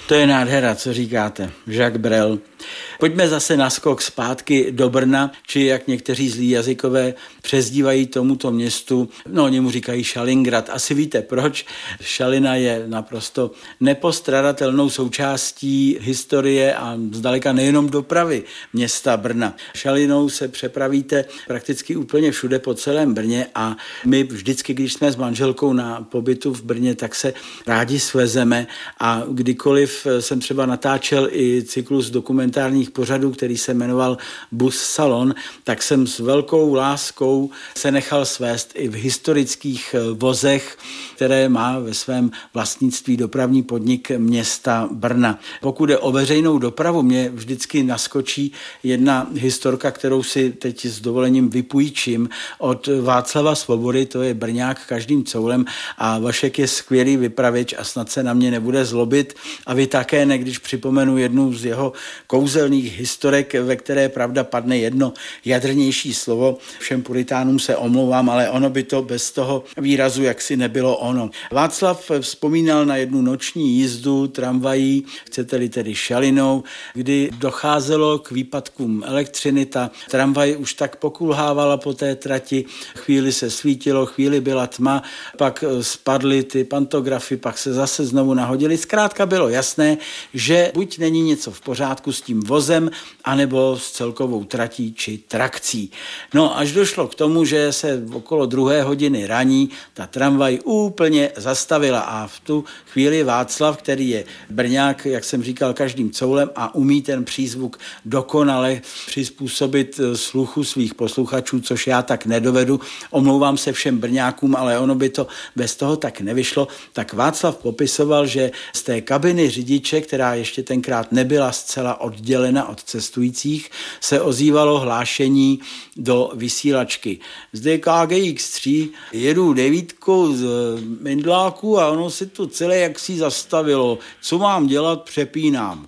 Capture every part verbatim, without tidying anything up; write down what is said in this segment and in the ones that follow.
To je nádhera, co říkáte, Jacques Brel. Pojďme zase na skok zpátky do Brna, či jak někteří zlí jazykové přezdívají tomuto městu, no oni mu říkají Šalingrad. Asi víte proč. Šalina je naprosto nepostradatelnou součástí historie a zdaleka nejenom dopravy města Brna. Šalinou se přepravíte prakticky úplně všude po celém Brně a my vždycky, když jsme s manželkou na pobytu v Brně, tak se rádi svezeme a kdykoliv jsem třeba natáčel i cyklus dokumentárních pořadů, který se jmenoval Bus Salon, tak jsem s velkou láskou se nechal svést i v historických vozech, které má ve svém vlastnictví dopravní podnik města Brna. Pokud je o veřejnou dopravu, mě vždycky naskočí jedna historka, kterou si teď s dovolením vypůjčím od Václava Svobody, to je Brňák každým coulem a Vašek je skvělý vypravěč a snad se na mě nebude zlobit a vy také ne, když připomenu jednu z jeho kouzelných historek, ve které pravda padne jedno jadrnější slovo. Všem puritánům se omlouvám, ale ono by to bez toho výrazu jaksi nebylo ono. Václav vzpomínal na jednu noční jízdu tramvají, chcete-li tedy Šalinou, kdy docházelo k výpadkům elektřiny. Ta tramvaj už tak pokulhávala po té trati, chvíli se svítilo, chvíli byla tma, pak spadly ty pantografy, pak se zase znovu nahodily. Zkrátka bylo jasné, že buď není něco v pořádku s tím vozem, anebo s celkovou tratí či trakcí. No až došlo k tomu, že se okolo druhé hodiny raní ta tramvaj úplně zastavila a v tu chvíli Václav, který je Brňák, jak jsem říkal, každým coulem a umí ten přízvuk dokonale přizpůsobit sluchu svých posluchačů, což já tak nedovedu. Omlouvám se všem Brňákům, ale ono by to bez toho tak nevyšlo. Tak Václav popisoval, že z té kabiny řidiče, která ještě tenkrát nebyla zcela oddělena od cestujících, se ozývalo hlášení do vysílačky. Zde K G X tři, jedu devítkou z Mendláku a ono se to celé jaksi zastavilo. Co mám dělat? Přepínám.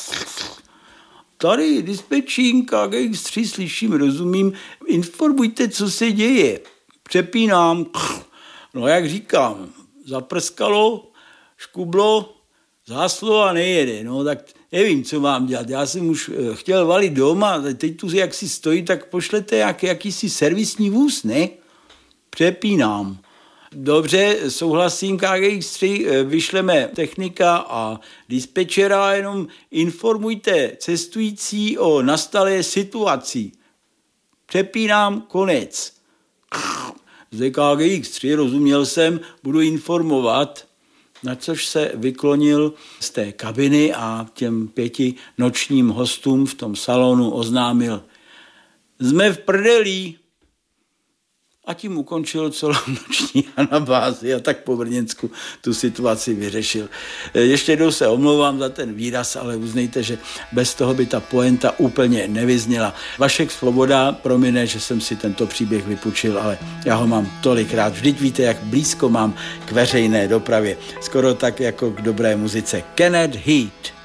Tady dispečing K G X tři slyším, rozumím, informujte, co se děje. Přepínám. No jak říkám, zaprskalo, škublo, záslo a nejede. No tak nevím, co mám dělat. Já jsem už chtěl valit doma, teď tu jak si stojí, tak pošlete jak, jakýsi servisní vůz, ne? Přepínám. Dobře, souhlasím, K G X tři, vyšleme technika a dispečera, jenom informujte cestující o nastalé situaci. Přepínám, konec. Zde K G X tři, rozuměl jsem, budu informovat, na což se vyklonil z té kabiny a těm pěti nočním hostům v tom salonu oznámil: jsme v prdelí. A tím ukončil celou noční anabázi a tak po brněnsku tu situaci vyřešil. Ještě jednou se omlouvám za ten výraz, ale uznejte, že bez toho by ta poenta úplně nevyzněla. Vašek Svoboda promine, že jsem si tento příběh vypůjčil, ale já ho mám tolikrát. Vždyť víte, jak blízko mám k veřejné dopravě. Skoro tak jako k dobré muzice. Kenneth Heat.